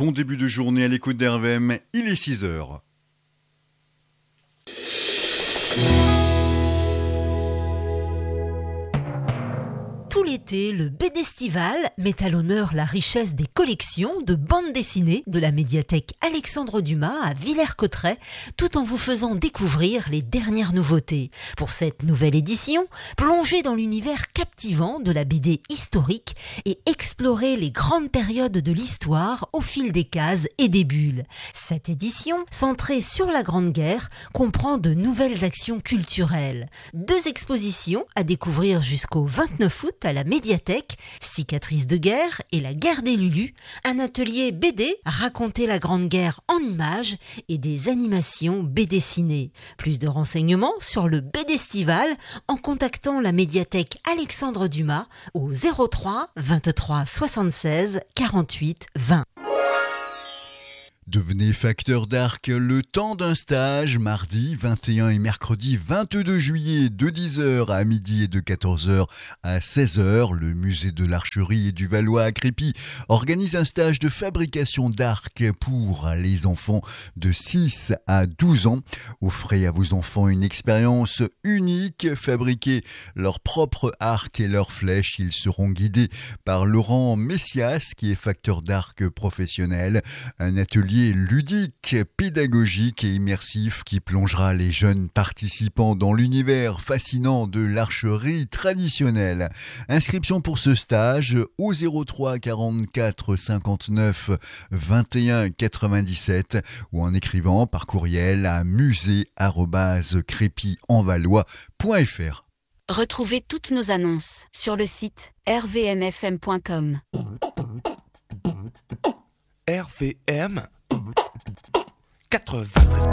bon début de journée à l'écoute d'RVM, il est 6h. Tout l'été, le BDestival met à l'honneur la richesse des collections de bandes dessinées de la médiathèque Alexandre Dumas à Villers-Cotterêts, tout en vous faisant découvrir les dernières nouveautés. Pour cette nouvelle édition, plongez dans l'univers captivant de la BD historique et explorez les grandes périodes de l'histoire au fil des cases et des bulles. Cette édition, centrée sur la Grande Guerre, comprend de nouvelles actions culturelles. 2 expositions à découvrir jusqu'au 29 août à la médiathèque, Cicatrices de guerre et la guerre des Lulus, un atelier BD, raconter la Grande Guerre en images et des animations BD ciné. Plus de renseignements sur le BDestival en contactant la médiathèque Alexandre Dumas au 03 23 76 48 20. Devenez facteur d'arc le temps d'un stage, mardi 21 et mercredi 22 juillet de 10h à midi et de 14h à 16h. Le musée de l'archerie et du Valois à Crépy organise un stage de fabrication d'arcs pour les enfants de 6 à 12 ans. Offrez à vos enfants une expérience unique, fabriquez leur propre arc et leurs flèches. Ils seront guidés par Laurent Messias qui est facteur d'arc professionnel. Un atelier ludique, pédagogique et immersif qui plongera les jeunes participants dans l'univers fascinant de l'archerie traditionnelle. Inscription pour ce stage au 03 44 59 21 97 ou en écrivant par courriel à musée@crépy-en-valois.fr. Retrouvez toutes nos annonces sur le site rvmfm.com. RVM 93.